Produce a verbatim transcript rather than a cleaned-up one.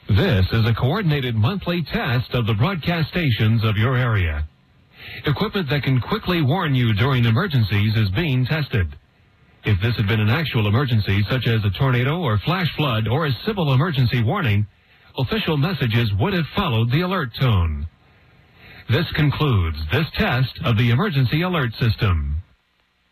This is a coordinated monthly test of the broadcast stations of your area. Equipment that can quickly warn you during emergencies is being tested. If this had been an actual emergency, such as a tornado or flash flood or a civil emergency warning, official messages would have followed the alert tone. This concludes this test of the emergency alert system.